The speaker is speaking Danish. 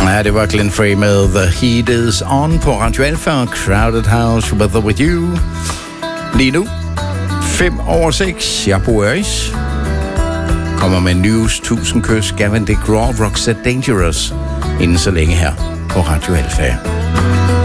Ja, det var Glenn Frey med The Heat Is On på Radio Alpha, Crowded House, Weather With You. Lige nu, 5:05. Jeg bor Øres. Kommer med News, 1000 kys, Gavin DeGraw, Roxette Dangerous. Inden så længe her på Radio Alpha.